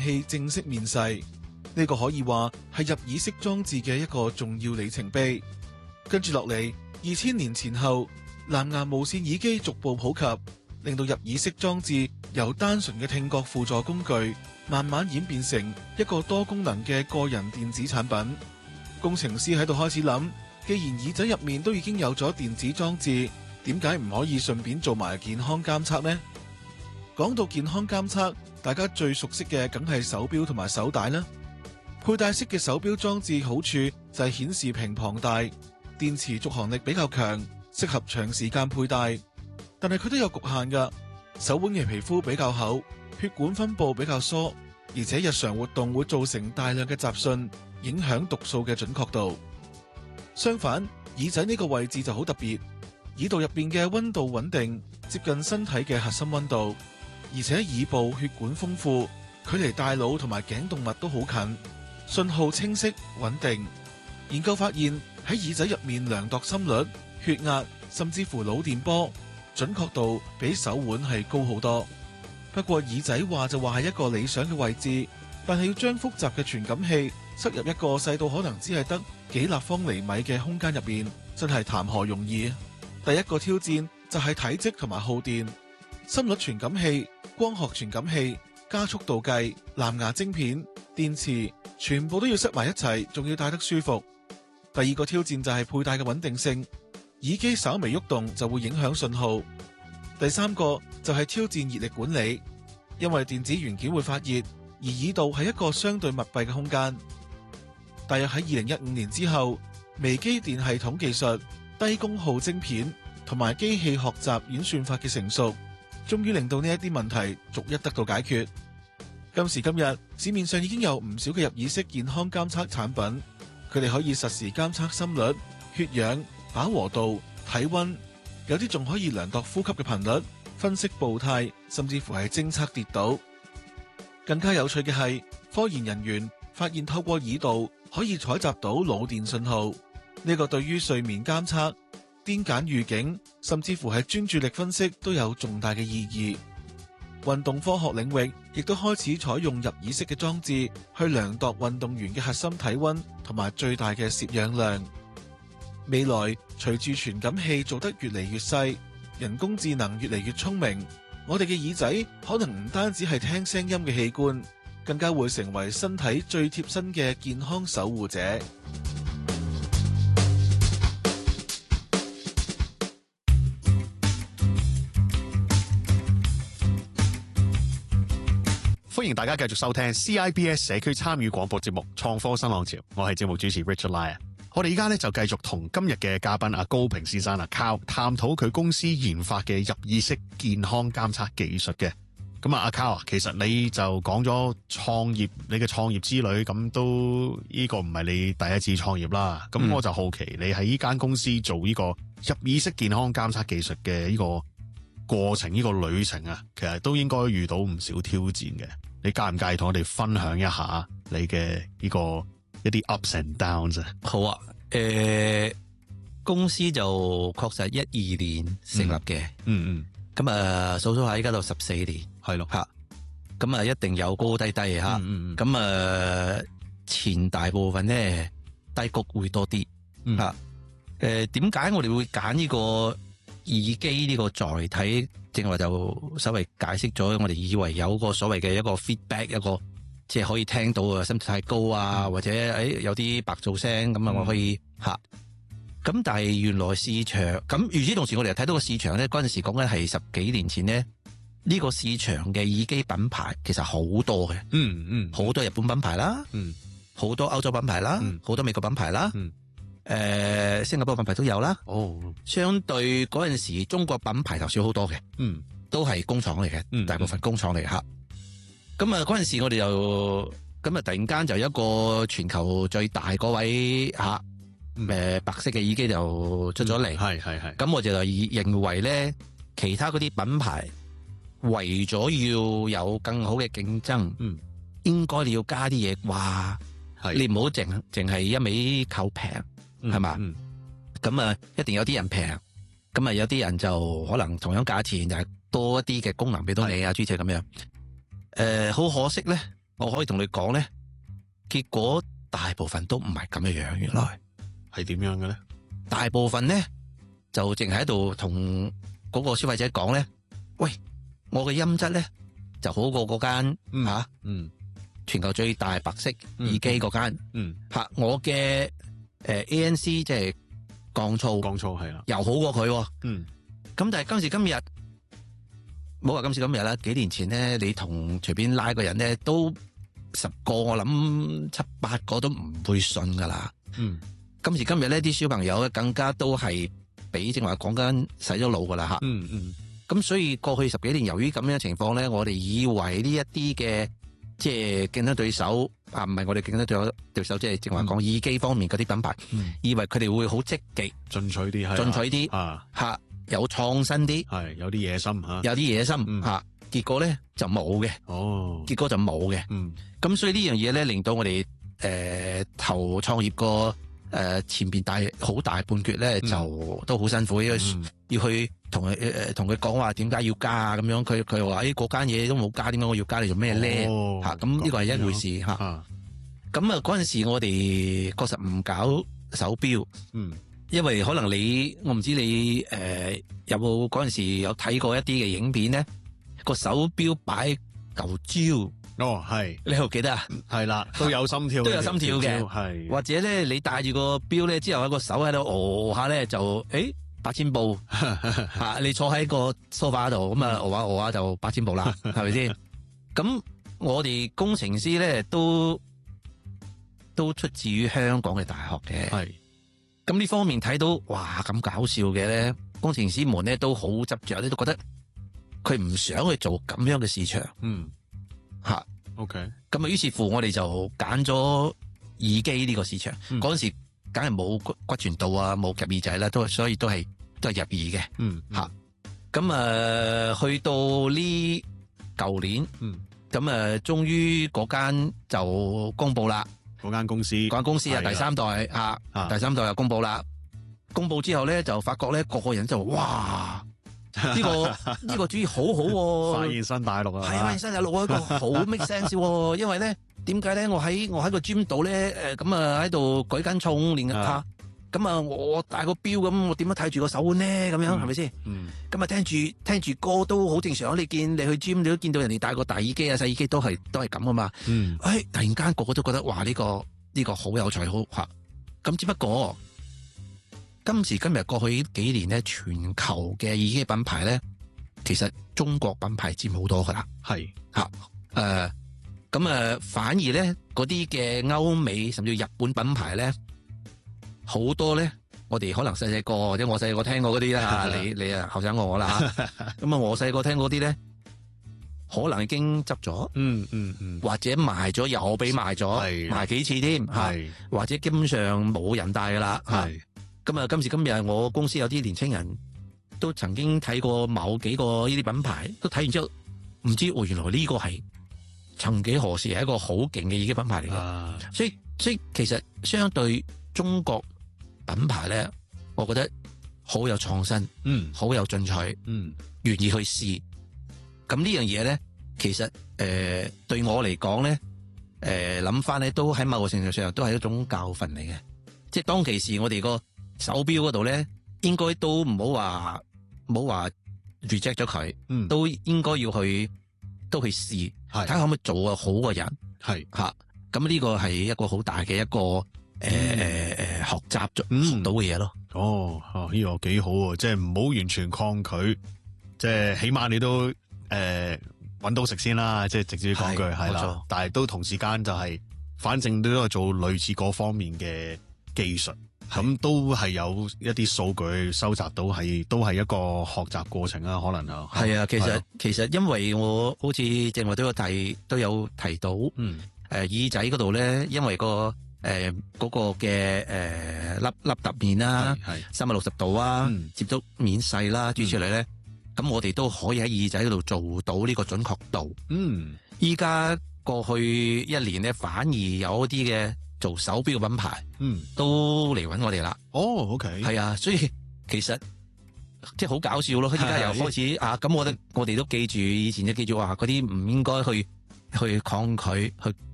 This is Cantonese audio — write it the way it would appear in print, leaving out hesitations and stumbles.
器正式面世，呢個可以話係入耳式裝置嘅一個重要里程碑。跟住落嚟，2000年前後，藍牙無線耳機逐步普及，令到入耳式裝置由單純嘅聽覺輔助工具，慢慢演變成一個多功能嘅個人電子產品。工程師喺度開始諗，既然耳仔入面都已經有咗電子裝置，點解唔可以順便做埋健康監測呢？講到健康監測，大家最熟悉嘅梗係手錶同埋手帶啦。佩戴式嘅手錶裝置好處就係顯示屏龐大，電池續航力比較強，適合長時間佩戴。但係佢都有局限㗎，手腕嘅皮膚比較厚，血管分布比較疏，而且日常活動會造成大量嘅雜訊，影響讀數嘅準確度。相反，耳仔呢個位置就好特別，耳道入邊嘅溫度穩定，接近身體嘅核心溫度，而且耳部血管豐富，距離大腦同埋頸動脈都好近，信號清晰穩定。研究發現喺耳仔入面量度心率、血壓，甚至乎腦電波，準確度比手腕係高好多。不過耳仔話就話係一個理想嘅位置，但係要將複雜嘅傳感器塞入一個細到可能只係得幾立方厘米嘅空間入面，真係談何容易。第一個挑戰就係體積同埋耗電，心率傳感器、光學傳感器、加速度計、藍牙晶片、電池，全部都要塞埋一齊，仲要戴得舒服。第二個挑戰就係佩戴嘅穩定性，耳機稍微喐動就會影響信號。第三個就係挑戰熱力管理，因為電子元件會發熱，而耳道係一個相對密閉嘅空間。大約喺2015年之後，微機電系統技術、低功耗晶片同埋機器學習演算法嘅成熟，終於令到呢一啲問題逐一得到解決。今時今日，市面上已經有唔少嘅入耳式健康監測產品，佢哋可以實時監測心率、血氧、飽和度、體溫，有啲仲可以量度呼吸嘅頻率、分析步態，甚至乎係偵測跌倒。更加有趣嘅係，科研人員發現透過耳道可以採集到腦電信號，呢個對於睡眠監測、癲癇預警，甚至乎係專注力分析都有重大嘅意義。運動科學領域亦都開始採用入耳式嘅裝置去量度運動員嘅核心體溫同埋最大嘅攝氧量。未來隨住傳感器做得越嚟越細，人工智能越嚟越聰明，我哋嘅耳仔可能唔單止係聽聲音嘅器官，更加會成為身體最貼身嘅健康守護者。 歡迎大家繼續收聽 CIBS 社區參與廣播節目《創科新浪潮》，我係節目主持 Richard Lai。我哋而家咧就繼續同今日嘅嘉賓阿高平先生Carl探討佢公司研發嘅入耳式健康監測技術嘅。咁阿 Carl 其實你就講咗創業，你嘅創業之旅，咁都呢個唔係你第一次創業啦。咁我就好奇你喺呢間公司做呢個入耳式健康監測技術嘅呢個過程，呢個旅程啊，其實都應該遇到唔少挑戰嘅。你介唔介意同我哋分享一下你嘅呢個一啲 ups and downs 啊？ 好啊，公司就確實12年成立嘅，咁啊數數下依家到14年， 係咯吓，咁啊一定有高低低吓，咁啊前大部分咧低谷會多啲吓，點解我哋會揀呢個耳機呢個載體？正話就稍微解釋咗，我哋以為有個所謂嘅一個 feedback， 一個即係可以聽到啊，心跳太高啊，或者有啲白噪聲咁啊，我可以吓。咁但係原來市場咁，與此同時我哋又睇到個市場咧，嗰陣時講緊係10幾年前咧，呢個市場嘅耳機品牌其實好多嘅，好多日本品牌啦，好多歐洲品牌啦，好多美國品牌啦。新加坡品牌都有啦。相對嗰陣時，中國品牌就少好多嘅。都係工廠嚟嘅，大部分工廠嚟吓。咁啊，嗰陣時我哋就咁啊，突然間就一個全球最大嗰位吓，白色嘅耳機就出咗嚟。係。咁我就認為咧，其他嗰啲品牌為咗要有更好嘅競爭，應該你要加啲嘢。哇，你唔好淨係一味靠平。係嘛？咁啊，一定有啲人平，咁啊有啲人就可能同樣價錢，就係多一啲嘅功能俾到你啊，諸如咁樣。好可惜咧， 我可以同你講咧，結果大部分都唔係咁嘅樣，原來係點樣嘅咧？ 大部分咧就淨係喺度同嗰個消費者講咧，喂，我嘅音質咧就好過嗰間全球最大白色耳機嗰間，我嘅ANC 即係降噪係啦， 又好過佢，咁但係今時今日，冇話今時今日啦，幾年前咧，你同隨便拉個人咧，都10個我諗7、8個都唔會信噶啦。今時今日呢啲小朋友咧更加都係俾正話講緊洗咗腦噶啦吓。咁所以過去10幾年，由於咁樣嘅情況咧，我哋以為呢一啲嘅即係競爭對手唔係我哋競爭對手，即係正話講耳機方面嗰啲品牌，以為佢哋會好積極、 進取啲， 有創新啲， 係有啲野心有啲野心結果咧就冇嘅。結果就冇嘅。咁所以呢樣嘢咧，令到我哋投創業個前邊好大半橛咧，就都好辛苦，因為要去同佢講話點解要加啊咁樣，佢話嗰間嘢都冇加，點解我要加？你做咩咧？咁呢個係一回事吓。咁啊嗰陣時我哋確實唔搞手錶，因為可能我唔知你有冇嗰陣時有睇過一啲嘅影片咧，個手錶擺嚿焦。 係， 你又記得啊？ 係啦，都有心跳， 嘅， 係。 或者咧，你戴住個錶咧，之後喺個手喺度下咧，就8000步你坐喺個梳化度，咁啊下就8000步啦，係咪先？咁我哋工程師咧都出自於香港嘅大學嘅，係。咁呢方面睇到，哇咁搞笑嘅咧，工程師們咧都好執着，咧都覺得佢唔想去做咁樣嘅市場。 OK， 咁啊，於是乎我哋就揀咗耳機呢個市場。嗰陣時梗係冇骨傳導啊，冇夾耳仔啦，所以都係入耳嘅。咁去到呢舊年，咁終於嗰間就公布啦。 嗰間公司啊， 第三代第三代又公布啦。公布之後咧，就發覺咧，個人就哇！呢個主意好好喎， 發現新大陸啊， 係發現新大陸一個好 make sense 喎。因為咧，點解咧？我喺個 gym 度咧，咁喺度舉緊重練下，咁啊我戴個錶咁，我點樣睇住個手腕咧？咁樣係咪先？咁啊聽住歌都好正常。你去 gym 你都見到人哋戴個大耳機啊、細耳機都係咁噶嘛。突然間個個都覺得哇呢個好有趣好吓。咁只不過。今時今日過去呢幾年咧，全球嘅耳機品牌咧，其實中國品牌佔好多噶啦，係咁反而咧嗰啲嘅歐美甚至日本品牌咧，好多咧，我哋可能細細個或者我細個聽過嗰啲啦，你啊後生過我啦咁我細個聽嗰啲咧，可能已經執咗，或者賣咗又俾賣咗，賣幾次添，或者基本上冇人戴噶啦，咁今時今日我公司有啲年青人都曾經睇過某幾個呢啲品牌，都睇完之後唔知原來呢個係曾幾何時係一個好勁嘅耳機品牌嚟嘅。所以其實相對中國品牌咧，我覺得好有創新，好有進取，願意去試。咁呢樣嘢咧，其實對我嚟講咧，諗翻咧都喺某個程度上都係一種教訓嚟嘅。即係當其時我哋個手錶嗰度咧，應該都唔好話 reject 咗佢，都應該要去試，睇下可唔可以做個好嘅人，咁呢個係一個好大嘅一個學習學到嘅嘢咯。 呢個幾好啊！即係唔好完全抗拒，即係起碼你都搵到食先啦。即係直接講句係啦，但係都同時間就係，反正都係做類似嗰方面嘅技術。咁都係有一啲數據收集到，都係一個學習過程啦，可能啊。 係啊，其實因為我好似正話都有提到，耳仔嗰度咧，因為嗰個嘅凹凸面啦，360度啊，接觸面細啦，諸如此類咧，咁我哋都可以喺耳仔嗰度做到呢個準確度。依家過去一年咧，反而有一啲嘅做手錶嘅品牌，都嚟搵我哋啦。 OK， 係啊，所以其實即係好搞笑咯。佢而家又開始咁我哋都記住以前就記住話嗰啲唔應該去去抗拒、去